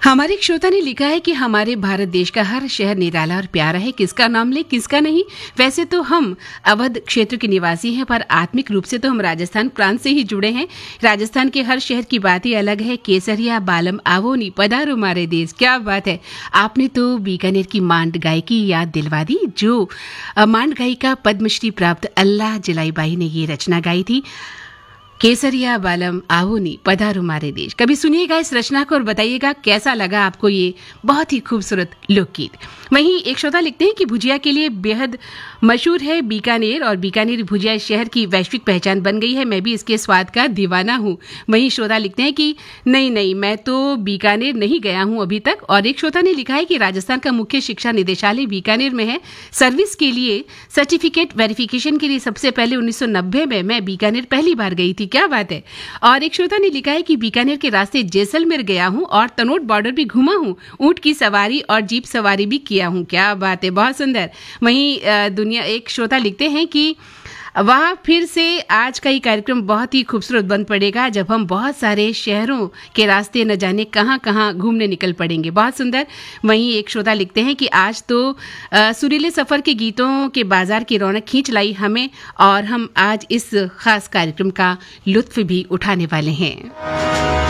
हमारे एक श्रोता ने लिखा है कि हमारे भारत देश का हर शहर निराला और प्यारा है, किसका नाम ले किसका नहीं। वैसे तो हम अवध क्षेत्र के निवासी हैं, पर आत्मिक रूप से तो हम राजस्थान प्रांत से ही जुड़े हैं। राजस्थान के हर शहर की बात ही अलग है। केसरिया बालम आवोनी पधारो मारे देश, क्या बात है। आपने तो बीकानेर की मांड गाय की याद दिलवा दी, जो मांड गायिका पद्मश्री प्राप्त अल्लाह जलाईबाई ने ये रचना गाई थी। केसरिया बालम आवोनी पधारो मारे देश। कभी सुनिएगा इस रचना को और बताइएगा कैसा लगा आपको ये बहुत ही खूबसूरत लोकगीत। वहीं एक श्रोता लिखते हैं कि भुजिया के लिए बेहद मशहूर है बीकानेर, और बीकानेर भुजिया शहर की वैश्विक पहचान बन गई है। मैं भी इसके स्वाद का दीवाना हूँ। वहीं श्रोता लिखते हैं कि नहीं, मैं तो बीकानेर नहीं गया हूँ अभी तक। और एक श्रोता ने लिखा है कि राजस्थान का मुख्य शिक्षा निदेशालय बीकानेर में है। सर्विस के लिए सर्टिफिकेट वेरिफिकेशन के लिए सबसे पहले 1990 में मैं बीकानेर पहली बार गई थी, क्या बात है। और एक श्रोता ने लिखा है कि बीकानेर के रास्ते जैसलमेर गया हूँ और तनोट बॉर्डर भी घुमा हूँ, ऊंट की सवारी और जीप सवारी भी किया हूँ, क्या बात है, बहुत सुंदर। वहीं एक श्रोता लिखते हैं कि वहाँ फिर से आज का ये कार्यक्रम बहुत ही खूबसूरत बन पड़ेगा जब हम बहुत सारे शहरों के रास्ते न जाने कहाँ कहाँ घूमने निकल पड़ेंगे, बहुत सुंदर। वहीं एक श्रोता लिखते हैं कि आज तो सुरीले सफ़र के गीतों के बाजार की रौनक खींच लाई हमें, और हम आज इस खास कार्यक्रम का लुत्फ भी उठाने वाले हैं।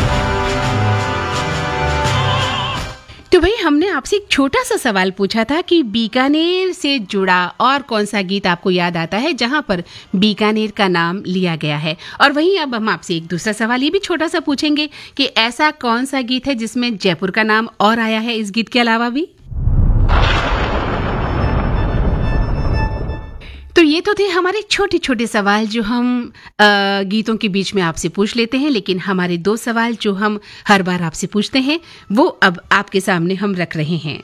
तो भाई, हमने आपसे एक छोटा सा सवाल पूछा था कि बीकानेर से जुड़ा और कौन सा गीत आपको याद आता है जहां पर बीकानेर का नाम लिया गया है। और वहीं अब हम आपसे एक दूसरा सवाल ये भी छोटा सा पूछेंगे कि ऐसा कौन सा गीत है जिसमें जयपुर का नाम और आया है इस गीत के अलावा भी। तो ये तो थे हमारे छोटे छोटे सवाल जो हम गीतों के बीच में आपसे पूछ लेते हैं, लेकिन हमारे 2 सवाल जो हम हर बार आपसे पूछते हैं वो अब आपके सामने हम रख रहे हैं।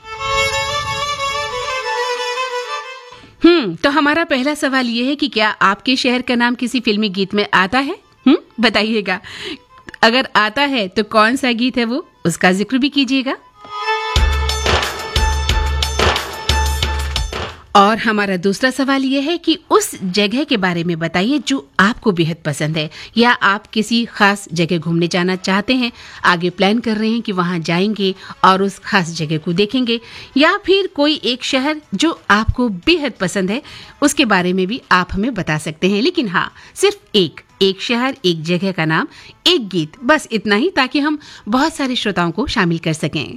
तो हमारा पहला सवाल ये है कि क्या आपके शहर का नाम किसी फिल्मी गीत में आता है? बताइएगा। अगर आता है तो कौन सा गीत है वो, उसका जिक्र भी कीजिएगा। और हमारा दूसरा सवाल यह है कि उस जगह के बारे में बताइए जो आपको बेहद पसंद है, या आप किसी खास जगह घूमने जाना चाहते हैं, आगे प्लान कर रहे हैं कि वहां जाएंगे और उस खास जगह को देखेंगे, या फिर कोई एक शहर जो आपको बेहद पसंद है उसके बारे में भी आप हमें बता सकते हैं। लेकिन हाँ, सिर्फ एक शहर, एक जगह का नाम, एक गीत, बस इतना ही, ताकि हम बहुत सारे श्रोताओं को शामिल कर सकें।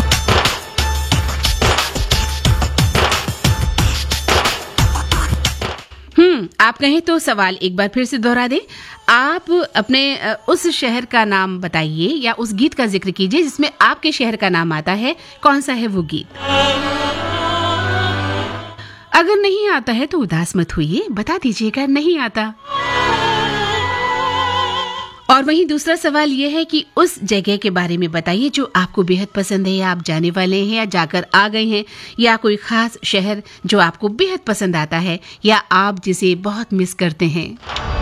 आप कहें तो सवाल एक बार फिर से दोहरा दें। आप अपने उस शहर का नाम बताइए या उस गीत का जिक्र कीजिए जिसमें आपके शहर का नाम आता है, कौन सा है वो गीत। अगर नहीं आता है तो उदास मत होइए, बता दीजिएगा नहीं आता। और वहीं दूसरा सवाल यह है कि उस जगह के बारे में बताइए जो आपको बेहद पसंद है, या आप जाने वाले हैं या जाकर आ गए हैं, या कोई खास शहर जो आपको बेहद पसंद आता है या आप जिसे बहुत मिस करते हैं।